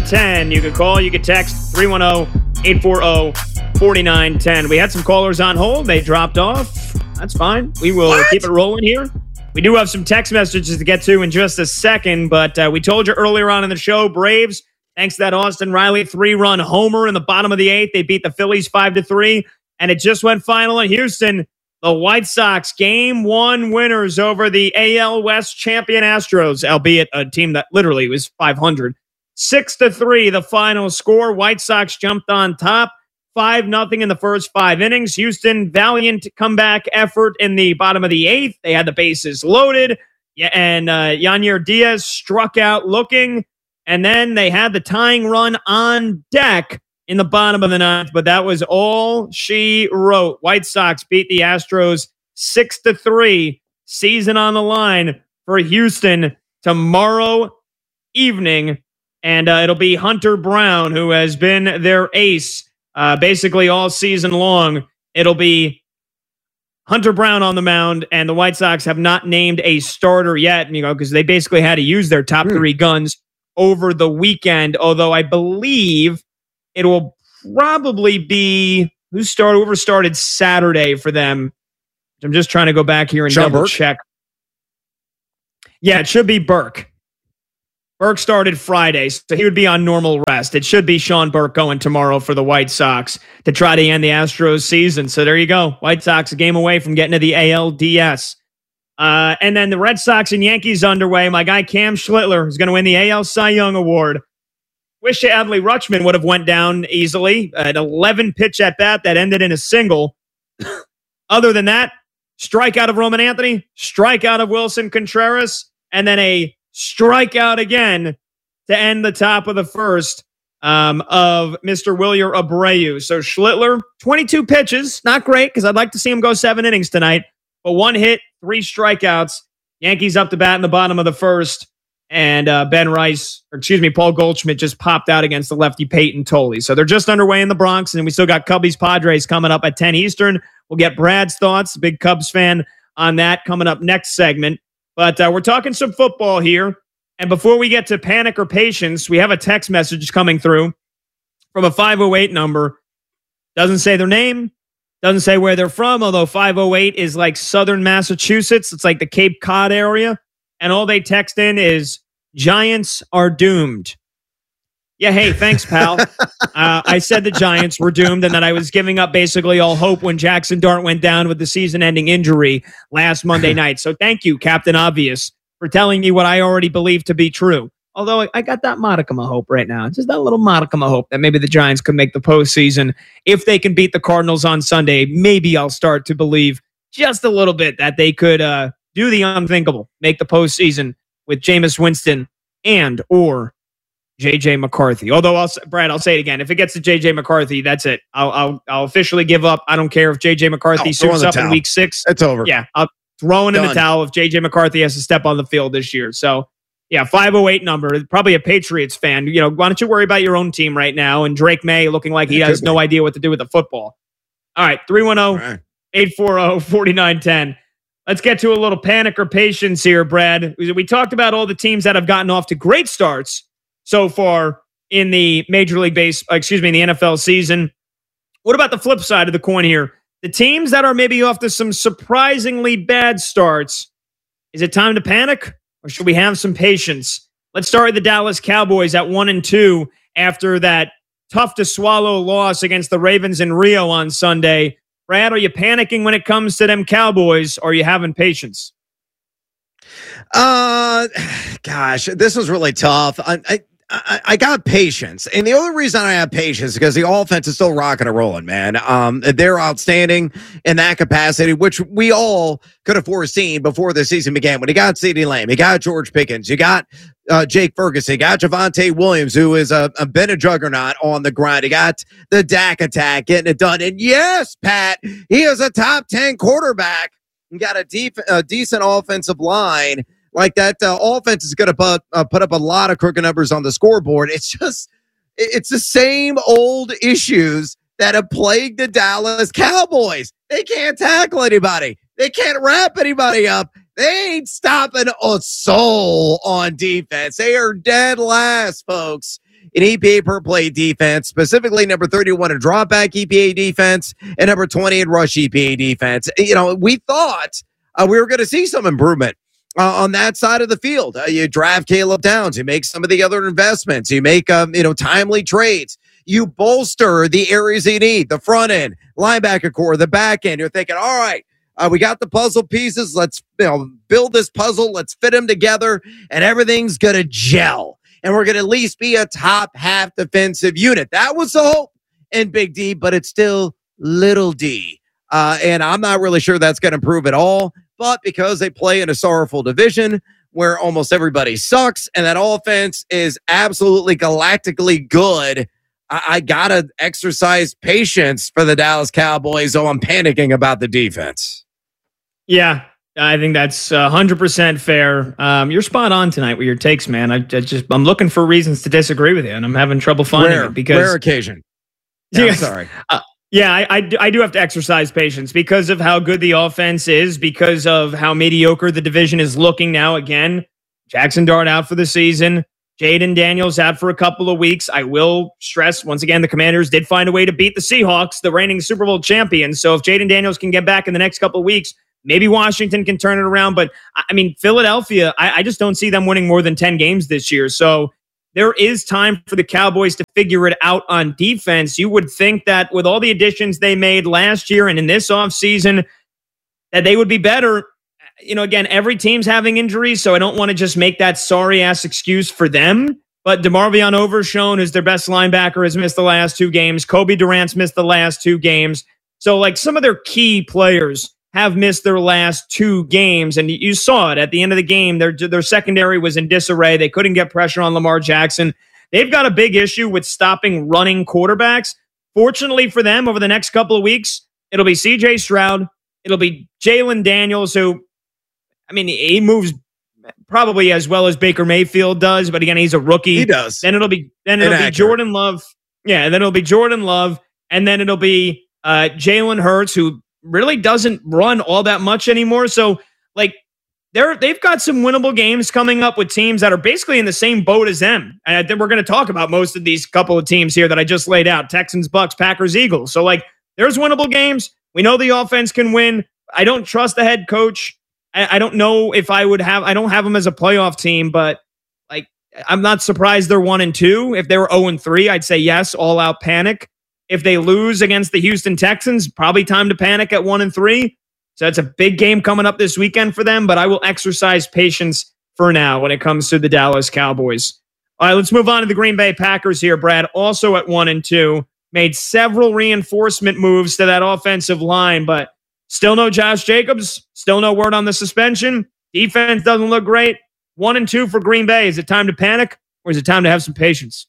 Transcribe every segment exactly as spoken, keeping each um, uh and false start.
ten. You can call, you can text three one zero, eight four zero, four nine one zero. We had some callers on hold. They dropped off. That's fine. We will what? keep it rolling here. We do have some text messages to get to in just a second, but uh, we told you earlier on in the show, Braves, thanks to that Austin Riley three-run homer in the bottom of the eighth, they beat the Phillies five to three, and it just went final in Houston. The White Sox game one winners over the A L West champion Astros, albeit a team that literally was five hundred. Six to three, the final score. White Sox jumped on top. Five nothing in the first five innings. Houston, valiant comeback effort in the bottom of the eighth. They had the bases loaded. Yeah, and uh, Yanier Diaz struck out looking. And then they had the tying run on deck in the bottom of the ninth. But that was all she wrote. White Sox beat the Astros six to three. Season on the line for Houston tomorrow evening. And uh, it'll be Hunter Brown, who has been their ace uh, basically all season long. It'll be Hunter Brown on the mound, and the White Sox have not named a starter yet, you know, because they basically had to use their top hmm. three guns over the weekend. Although I believe it will probably be who started, whoever started Saturday for them. I'm just trying to go back here and Sean double Burke? check. Yeah, it should be Burke. Burke started Friday, so he would be on normal rest. It should be Sean Burke going tomorrow for the White Sox to try to end the Astros season. So there you go. White Sox a game away from getting to the A L D S. Uh, and then the Red Sox and Yankees underway. My guy Cam Schlittler is going to win the A L Cy Young Award. Wish Adley Rutschman would have went down easily. An eleven pitch at bat that ended in a single. Other than that, strikeout of Roman Anthony, strikeout of Wilson Contreras, and then a strikeout again to end the top of the first um, of Mister Wilyer Abreu. So Schlittler, twenty-two pitches. Not great because I'd like to see him go seven innings tonight. But one hit, three strikeouts. Yankees up to bat in the bottom of the first. And uh, Ben Rice, or excuse me, Paul Goldschmidt just popped out against the lefty Peyton Tolley. So they're just underway in the Bronx. And we still got Cubbies Padres coming up at ten Eastern. We'll get Brad's thoughts, big Cubs fan, on that coming up next segment. But uh, we're talking some football here. And before we get to panic or patience, we have a text message coming through from a five oh eight number. Doesn't say their name. Doesn't say where they're from, although five oh eight is like southern Massachusetts. It's like the Cape Cod area. And all they text in is, Giants are doomed. Yeah, hey, thanks, pal. uh, I said the Giants were doomed and that I was giving up basically all hope when Jackson Dart went down with the season-ending injury last Monday night. So thank you, Captain Obvious, for telling me what I already believed to be true. Although I got that modicum of hope right now. Just that little modicum of hope that maybe the Giants could make the postseason. If they can beat the Cardinals on Sunday, maybe I'll start to believe just a little bit that they could uh, do the unthinkable, make the postseason with Jameis Winston and or J J McCarthy. Although, I'll, Brad, I'll say it again. If it gets to J J McCarthy, that's it. I'll I'll, I'll officially give up. I don't care if J J McCarthy oh, suits up towel. in week six. It's over. Yeah, I'll throw in, in the Done. towel if J J McCarthy has to step on the field this year. So, yeah, five oh eight number. Probably a Patriots fan. You know, why don't you worry about your own team right now? And Drake May looking like he it has no be. idea what to do with the football. All right, three one zero, eight four zero, four nine one zero. Let's get to a little panic or patience here, Brad. We talked about all the teams that have gotten off to great starts so far in the Major League Base, excuse me, in the N F L season. What about the flip side of the coin here? The teams that are maybe off to some surprisingly bad starts. Is it time to panic, or should we have some patience? Let's start with the Dallas Cowboys at one and two after that tough to swallow loss against the Ravens in Rio on Sunday. Brad, are you panicking when it comes to them Cowboys, or are you having patience? Uh, gosh, this was really tough. I, I, I, I got patience, and the only reason I have patience is because the offense is still rocking and rolling, man. Um, they're outstanding in that capacity, which we all could have foreseen before the season began. When you got CeeDee Lamb, you got George Pickens, you got uh, Jake Ferguson, you got Javonte Williams, who is a, a been a juggernaut on the grind. You got the Dak attack getting it done, and yes, Pat, he is a top ten quarterback. You got a, deep, a decent offensive line. Like that uh, offense is going to put, uh, put up a lot of crooked numbers on the scoreboard. It's just, it's the same old issues that have plagued the Dallas Cowboys. They can't tackle anybody. They can't wrap anybody up. They ain't stopping a soul on defense. They are dead last, folks, in E P A per play defense, specifically number thirty-one in drop back E P A defense and number twenty in rush E P A defense. You know, we thought uh, we were going to see some improvement uh, on that side of the field. Uh, you draft Caleb Downs, you make some of the other investments, you make um, you know timely trades, you bolster the areas you need, the front end, linebacker core, the back end. You're thinking, all right, uh, we got the puzzle pieces. Let's you know build this puzzle. Let's fit them together, and everything's gonna gel. And we're gonna at least be a top half defensive unit. That was the hope in Big D, but it's still little D. Uh, and I'm not really sure that's going to improve at all. But because they play in a sorrowful division where almost everybody sucks and that offense is absolutely galactically good, I, I got to exercise patience for the Dallas Cowboys, so I'm panicking about the defense. Yeah, I think that's one hundred percent fair. Um, you're spot on tonight with your takes, man. I, I just I'm looking for reasons to disagree with you, and I'm having trouble finding rare, it because rare occasion. Yeah, I'm sorry. Uh, yeah, I, I, I do have to exercise patience because of how good the offense is, because of how mediocre the division is looking now. Again, Jackson Dart out for the season. Jaden Daniels out for a couple of weeks. I will stress, once again, the Commanders did find a way to beat the Seahawks, the reigning Super Bowl champions. So if Jaden Daniels can get back in the next couple of weeks, maybe Washington can turn it around. But, I mean, Philadelphia, I, I just don't see them winning more than ten games this year. So there is time for the Cowboys to figure it out on defense. You would think that with all the additions they made last year and in this offseason, that they would be better. You know, again, every team's having injuries, so I don't want to just make that sorry-ass excuse for them. But DeMarvion Overshown is their best linebacker, has missed the last two games. Kobe Durant's missed the last two games. So, like, some of their key players have missed their last two games, and you saw it at the end of the game. Their, their secondary was in disarray. They couldn't get pressure on Lamar Jackson. They've got a big issue with stopping running quarterbacks. Fortunately for them, over the next couple of weeks, it'll be C J Stroud. It'll be Jalen Daniels, who, I mean, he moves probably as well as Baker Mayfield does, but again, he's a rookie. He does. Then it'll be then it'll Inaccurate. be Jordan Love. Yeah, and then it'll be Jordan Love, and then it'll be uh, Jalen Hurts, who really doesn't run all that much anymore. So, like, they're they've got some winnable games coming up with teams that are basically in the same boat as them. And I think we're going to talk about most of these couple of teams here that I just laid out: Texans, Bucks, Packers, Eagles. So, like, there's winnable games. We know the offense can win. I don't trust the head coach. I, I don't know if I would have. I don't have them as a playoff team, but like, I'm not surprised they're one and two. If they were zero and three, I'd say yes, all out panic. If they lose against the Houston Texans, probably time to panic at one and three. So it's a big game coming up this weekend for them, but I will exercise patience for now when it comes to the Dallas Cowboys. All right, let's move on to the Green Bay Packers here, Brad. Also at one and two, made several reinforcement moves to that offensive line, but still no Josh Jacobs, still no word on the suspension. Defense doesn't look great. One and two for Green Bay. Is it time to panic, or is it time to have some patience?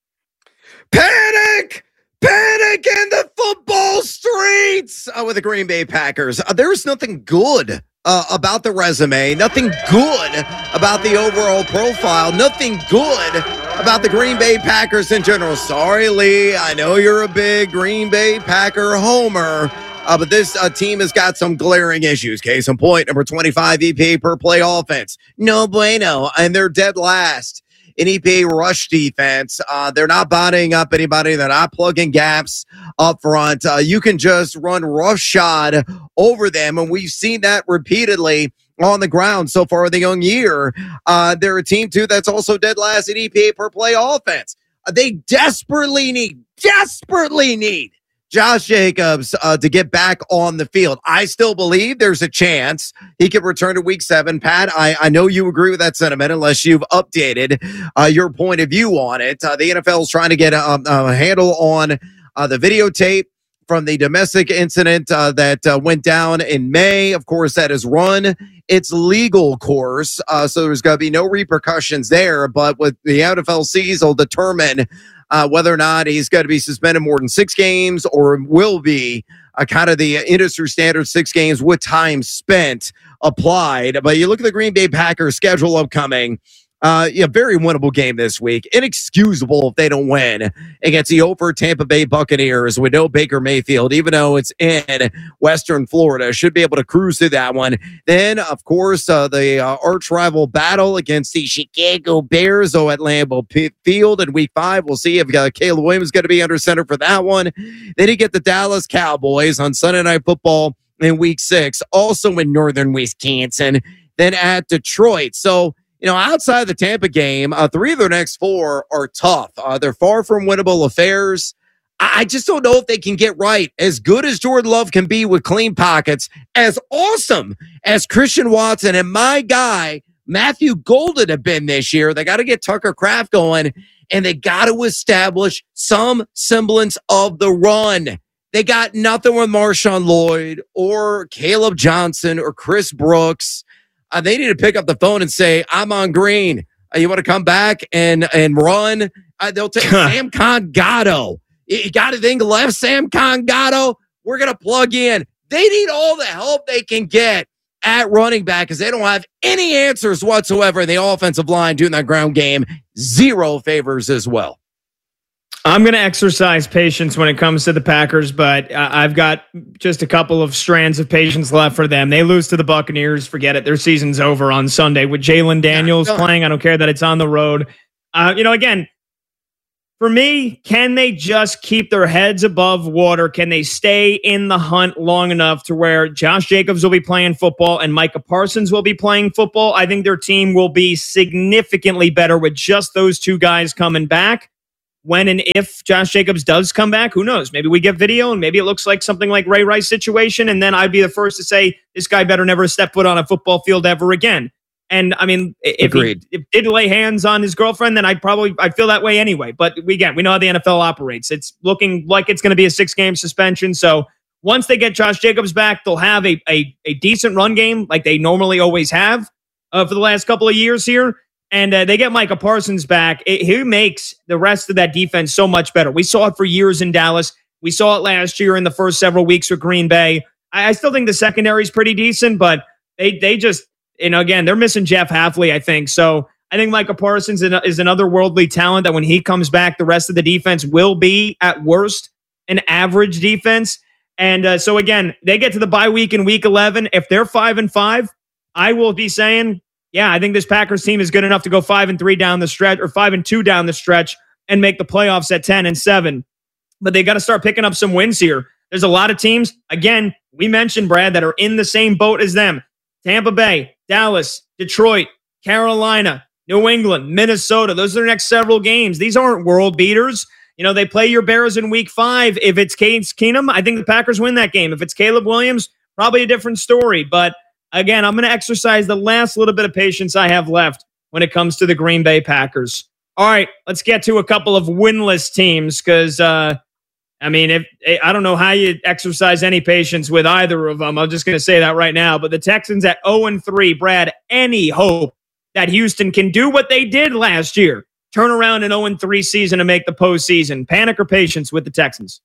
Panic! Panic in the football streets uh, with the Green Bay Packers. Uh, there's nothing good uh, about the resume, nothing good about the overall profile, nothing good about the Green Bay Packers in general. Sorry, Lee, I know you're a big Green Bay Packer homer, uh, but this uh, team has got some glaring issues. Case in point, number twenty-five E P A per play offense. No bueno, and they're dead last in E P A rush defense. Uh, they're not bodying up anybody. They're not plugging gaps up front. Uh, you can just run roughshod over them, and we've seen that repeatedly on the ground so far in the young year. Uh, they're a team, too, that's also dead last in E P A per play offense. Uh, they desperately need, desperately need Josh Jacobs uh, to get back on the field. I still believe there's a chance he could return to week seven. Pat, I, I know you agree with that sentiment unless you've updated uh, your point of view on it. Uh, the N F L is trying to get a, a handle on uh, the videotape from the domestic incident uh, that uh, went down in May. Of course, that is run its legal course, uh, so there's going to be no repercussions there. But what the N F L sees will determine Uh, whether or not he's going to be suspended more than six games or will be uh, kind of the industry standard six games with time spent applied. But you look at the Green Bay Packers schedule upcoming. Uh, yeah, very winnable game this week. Inexcusable if they don't win against the over Tampa Bay Buccaneers with no Baker Mayfield, even though it's in Western Florida. Should be able to cruise through that one. Then, of course, uh, the uh, arch rival battle against the Chicago Bears oh, at Lambeau P- Field in week five. We'll see if uh, Caleb Williams is going to be under center for that one. Then you get the Dallas Cowboys on Sunday Night Football in week six, also in northern Wisconsin, then at Detroit. So, you know, outside the Tampa game, uh, three of their next four are tough. Uh, they're far from winnable affairs. I, I just don't know if they can get right. As good as Jordan Love can be with clean pockets, as awesome as Christian Watson and my guy, Matthew Golden, have been this year, they got to get Tucker Kraft going, and they got to establish some semblance of the run. They got nothing with Marshawn Lloyd or Caleb Johnson or Chris Brooks. Uh, they need to pick up the phone and say, I'm on green. Uh, you want to come back and and run? Uh, they'll take Sam Congato. You got anything left, Sam Congato? We're going to plug in. They need all the help they can get at running back because they don't have any answers whatsoever in the offensive line doing that ground game. Zero favors as well. I'm going to exercise patience when it comes to the Packers, but uh, I've got just a couple of strands of patience left for them. They lose to the Buccaneers. Forget it. Their season's over on Sunday with Jalen Daniels yeah, playing. I don't care that it's on the road. Uh, you know, again, for me, can they just keep their heads above water? Can they stay in the hunt long enough to where Josh Jacobs will be playing football and Micah Parsons will be playing football? I think their team will be significantly better with just those two guys coming back. When and if Josh Jacobs does come back, who knows? Maybe we get video and maybe it looks like something like Ray Rice situation. And then I'd be the first to say this guy better never step foot on a football field ever again. And I mean, if Agreed. he if did lay hands on his girlfriend, then I'd probably, I'd feel that way anyway. But we, again, we know how the N F L operates. It's looking like it's going to be a six game suspension. So once they get Josh Jacobs back, they'll have a, a, a decent run game like they normally always have uh, for the last couple of years here. And uh, they get Micah Parsons back. It, he makes the rest of that defense so much better. We saw it for years in Dallas. We saw it last year in the first several weeks with Green Bay. I, I still think the secondary is pretty decent, but they they just, you know, again, they're missing Jeff Hafley, I think. So I think Micah Parsons is another worldly talent that when he comes back, the rest of the defense will be, at worst, an average defense. And uh, so, again, they get to the bye week in week eleven. If they're five and five, I will be saying, yeah, I think this Packers team is good enough to go five and three down the stretch or five and two down the stretch and make the playoffs at ten and seven. But they got to start picking up some wins here. There's a lot of teams, again, we mentioned, Brad, that are in the same boat as them. Tampa Bay, Dallas, Detroit, Carolina, New England, Minnesota. Those are the next several games. These aren't world beaters. You know, they play your Bears in week five. If it's Case Keenum, I think the Packers win that game. If it's Caleb Williams, probably a different story. But again, I'm going to exercise the last little bit of patience I have left when it comes to the Green Bay Packers. All right, let's get to a couple of winless teams because, uh, I mean, if I don't know how you exercise any patience with either of them. I'm just going to say that right now. But the Texans at oh and three, Brad, any hope that Houston can do what they did last year, turn around an oh and three season and make the postseason? Panic or patience with the Texans?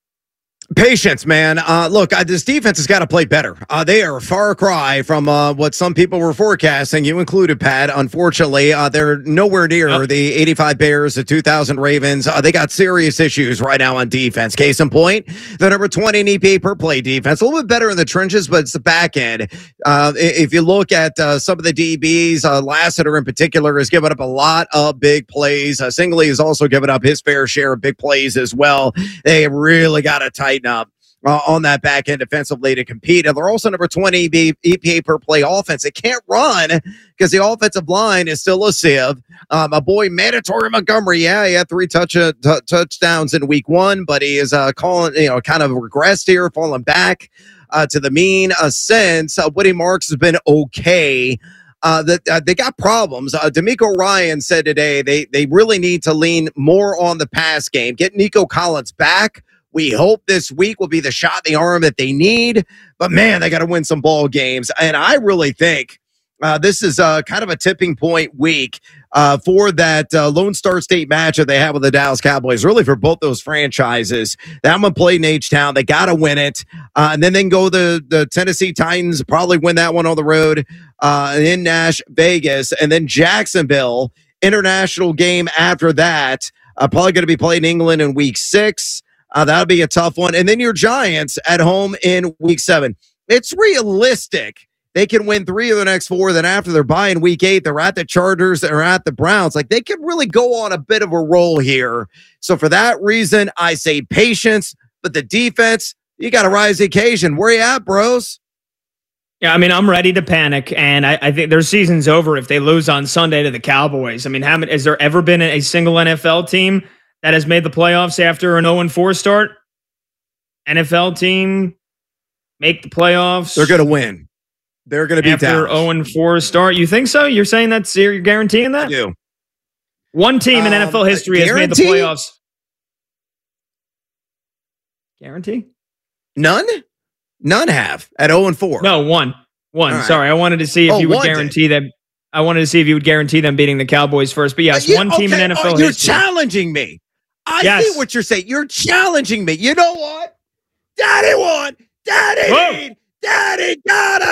Patience, man. Uh, look, uh, this defense has got to play better. Uh, they are a far cry from uh, what some people were forecasting, you included, Pat. Unfortunately, uh, they're nowhere near yep. the eighty-five Bears, the two thousand Ravens. Uh, they got serious issues right now on defense. Case in point, the number twenty in E P A per play defense. A little bit better in the trenches, but it's the back end. Uh, if you look at uh, some of the D Bs, uh, Lassiter in particular has given up a lot of big plays. Uh, Singley has also given up his fair share of big plays as well. They really got to tighten up uh, on that back end defensively to compete. And they're also number twenty E P A per play offense. They can't run because the offensive line is still a sieve. Uh, my boy Mandatory Montgomery, yeah, he had three touch uh, t- touchdowns in week one, but he is uh, calling, you know, kind of regressed here, falling back uh, to the mean uh, since. Uh, Woody Marks has been okay. Uh, that uh, they got problems. Uh, D'Amico Ryan said today they they really need to lean more on the pass game. Get Nico Collins back. We hope this week will be the shot in the arm that they need. But man, they got to win some ball games. And I really think uh, this is uh, kind of a tipping point week uh, for that uh, Lone Star State matchup they have with the Dallas Cowboys. Really for both those franchises. That one played in H-Town. They got to win it. Uh, and then they can go the the Tennessee Titans, probably win that one on the road. uh, in Nash Vegas, and then Jacksonville international game after that. Uh, probably going to be played in England in week six. Uh, that'll be a tough one. And then your Giants at home in week seven. It's realistic. They can win three of the next four. Then after they're bye in week eight, they're at the Chargers, they're at the Browns. Like, they could really go on a bit of a roll here. So for that reason, I say patience, but the defense, you got to rise the occasion. Where you at, bros? Yeah, I mean, I'm ready to panic, and I, I think their season's over if they lose on Sunday to the Cowboys. I mean, how many, has there ever been a single N F L team that has made the playoffs after an oh and four start? N F L team make the playoffs. They're going to win. They're going to be after oh and four start. You think so? You're saying that's you're guaranteeing that? I do. One team in um, N F L history has made the playoffs. Guarantee? None? None have at oh and four. No, one. One. Right. Sorry, I wanted to see if oh, you would guarantee did. them. I wanted to see if you would guarantee them beating the Cowboys first. But yes, uh, you, one team okay. in N F L oh, history. You're challenging me. I yes. see what you're saying. You're challenging me. You know what? Daddy won. Daddy. Whoa. Daddy got it.